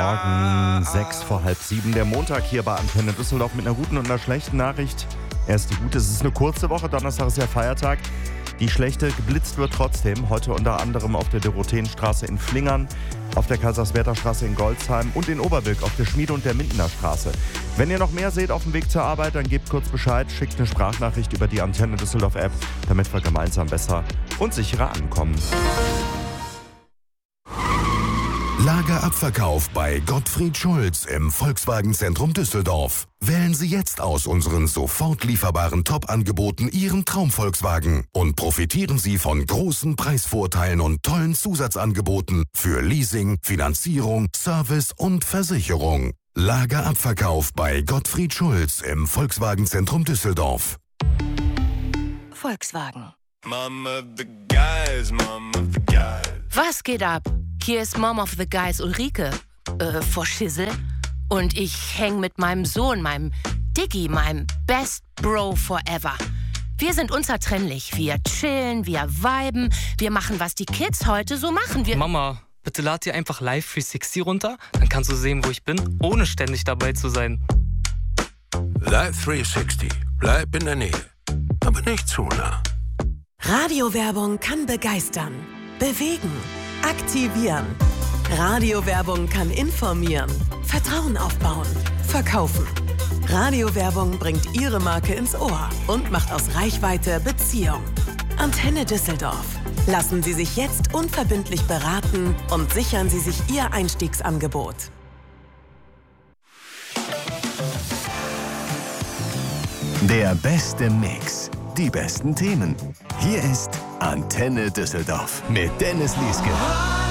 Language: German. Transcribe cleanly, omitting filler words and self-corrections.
Morgen, 6:06, der Montag hier bei Antenne Düsseldorf mit einer guten und einer schlechten Nachricht. Erst die gute, es ist eine kurze Woche, Donnerstag ist ja Feiertag. Die schlechte, geblitzt wird trotzdem, heute unter anderem auf der Dorotheenstraße in Flingern, auf der Kaiserswerther Straße in Golzheim und in Oberbilk auf der Schmiede- und der Mindener Straße. Wenn ihr noch mehr seht auf dem Weg zur Arbeit, dann gebt kurz Bescheid, schickt eine Sprachnachricht über die Antenne Düsseldorf App, damit wir gemeinsam besser und sicherer ankommen. Lagerabverkauf bei Gottfried Schulz im Volkswagen-Zentrum Düsseldorf. Wählen Sie jetzt aus unseren sofort lieferbaren Top-Angeboten Ihren Traum-Volkswagen und profitieren Sie von großen Preisvorteilen und tollen Zusatzangeboten für Leasing, Finanzierung, Service und Versicherung. Lagerabverkauf bei Gottfried Schulz im Volkswagen-Zentrum Düsseldorf. Volkswagen. Mom of the guys, mom of the guys. Was geht ab? Hier ist Mom of the Guys Ulrike, vor Schissel. Und ich häng mit meinem Sohn, meinem Diggi, meinem Best Bro forever. Wir sind unzertrennlich. Wir chillen, wir viben, wir machen, was die Kids heute so machen. Mama, bitte lad dir einfach Live 360 runter, dann kannst du sehen, wo ich bin, ohne ständig dabei zu sein. Live 360. Bleib in der Nähe, aber nicht zu nah. Radiowerbung kann begeistern, bewegen, aktivieren. Radiowerbung kann informieren, Vertrauen aufbauen, verkaufen. Radiowerbung bringt Ihre Marke ins Ohr und macht aus Reichweite Beziehung. Antenne Düsseldorf. Lassen Sie sich jetzt unverbindlich beraten und sichern Sie sich Ihr Einstiegsangebot. Der beste Mix. Die besten Themen. Hier ist Antenne Düsseldorf mit Dennis Lieske.